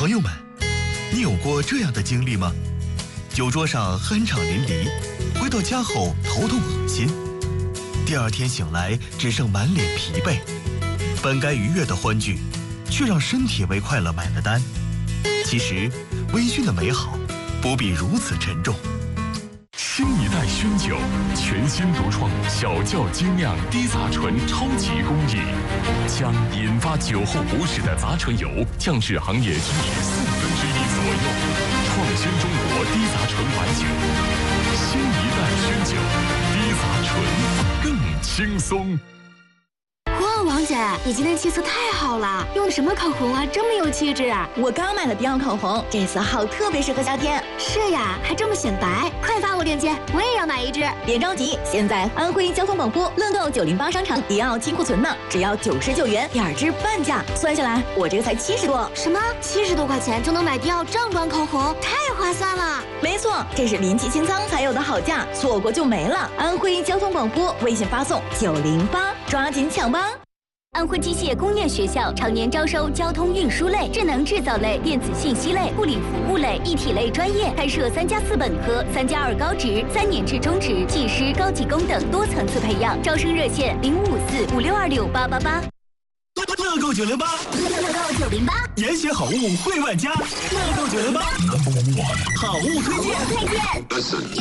朋友们，你有过这样的经历吗？酒桌上酣畅淋漓，回到家后头痛恶心，第二天醒来只剩满脸疲惫，本该愉悦的欢聚，却让身体为快乐买了单。其实，微醺的美好不必如此沉重。 新一代熏酒，全新独创小窖精酿低杂醇超级工艺，将引发酒后不适的杂醇油降至行业基底1/4左右，创新中国低杂醇白酒。新一代熏酒，低杂醇更轻松。 哇，王姐，你今天气色太好了，用的什么口红啊，这么有气质啊！ 我刚买了迪奥口红，这色号特别适合夏天。 是呀，还这么显白，快发我链接，我也要买一支。 别着急，现在安徽交通广播乐购908商场迪奥金库存呢，只要99元，2支半价，算下来我这个才70多。 什么？70多块钱就能买迪奥正装口红，太划算了！ 没错，这是临期清仓才有的好价，错过就没了。安徽交通广播微信发送908，抓紧抢吧！ 安徽机械工业学校常年招收交通运输类、智能制造类、电子信息类、护理服务类、一体类专业，开设3+4本科、3+2高职、3年制中职、技师、高级工等多层次培养。招生热线0554562888。 乐购908， 乐购908， 严选好物惠万家。乐购908，好物推荐。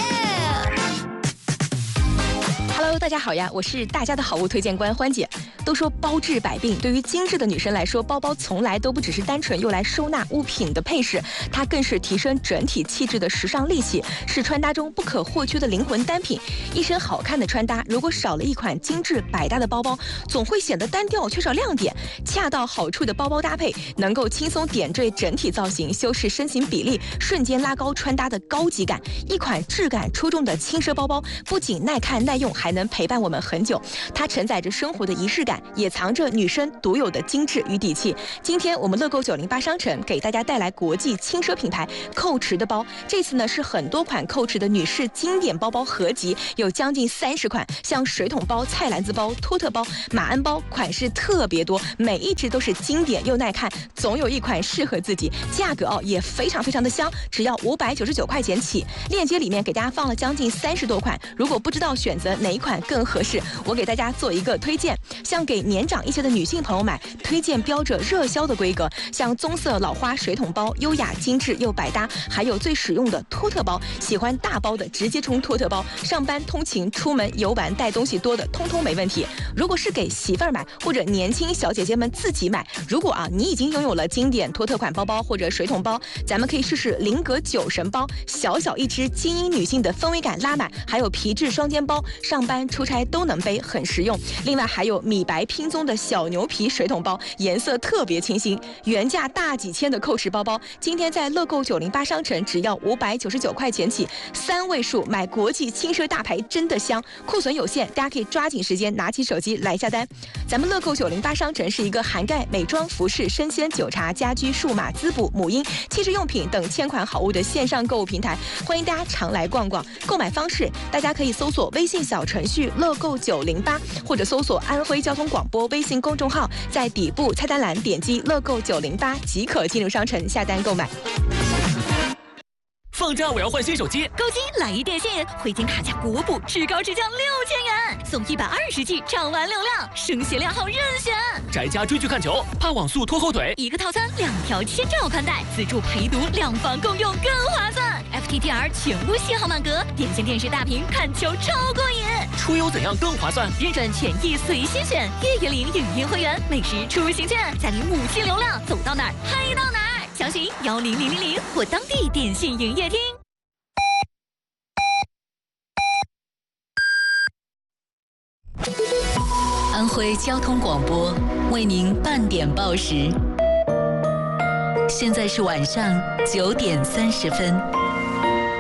Hello， 大家好呀，我是大家的好物推荐官欢姐。都说包治百病，对于精致的女生来说，包包从来都不只是单纯用来收纳物品的配饰，它更是提升整体气质的时尚利器，是穿搭中不可或缺的灵魂单品。一身好看的穿搭，如果少了一款精致百搭的包包，总会显得单调，缺少亮点。恰到好处的包包搭配，能够轻松点缀整体造型，修饰身形比例，瞬间拉高穿搭的高级感。一款质感出众的轻奢包包，不仅耐看耐用，还能陪伴我们很久。它承载着生活的仪式感，也藏着女生独有的精致与底气。今天我们乐购908商城给大家带来国际轻奢品牌蔻驰的包，这次呢是很多款蔻驰的女士经典包包合集，有将近30款，像水桶包、菜篮子包、托特包、马鞍包，款式特别多，每一只都是经典又耐看，总有一款适合自己。价格也非常的香，只要599块钱起。链接里面给大家放了将近30多款，如果不知道选择哪一款更合适，我给大家做一个推荐。像给年长一些的女性朋友买，推荐标着热销的规格，像棕色老花水桶包，优雅精致又百搭，还有最实用的托特包，喜欢大包的直接冲托特包，上班通勤出门游玩带东西多的通通没问题。如果是给媳妇儿买或者年轻小姐姐们自己买，如果你已经拥有了经典托特款包包或者水桶包，咱们可以试试菱格9神包，小小一只，精英女性的氛围感拉满，还有皮质双肩包，上班出差都能背，很实用。另外还有米白拼棕的小牛皮水桶包，颜色特别清新，原价大几千的蔻驰包包，今天在乐购908商城只要599块钱起，3位数买国际轻奢大牌真的香，库存有限，大家可以抓紧时间拿起手机来下单。咱们乐购908商城是一个涵盖美妆、服饰、生鲜、酒茶、家居、数码、滋补、母婴、汽车用品等1000款好物的线上购物平台，欢迎大家常来逛逛。购买方式，大家可以搜索微信小程序乐购908，或者搜索安徽交通广播微信公众号，在底部菜单栏点击乐购908即可进入商城下单购买。 放假我要换新手机， 高金来一电信，回金卡价国补，至高至降6000元，送120G 畅玩流量，升血量号任选。 宅家追剧看球，怕网速拖后腿， 一个套餐2条7兆宽带，自助陪读，2房共用更划算。FTTR 全屋信号满格，电信电视大屏看球超过瘾。 出游怎样更划算？ 日转权益随心选，月月领影音会员，美食出行券，家里5G流量，走到哪儿嗨到哪儿。详询10000或当地电信营业厅。 安徽交通广播为您半点报时，现在是晚上9点30分。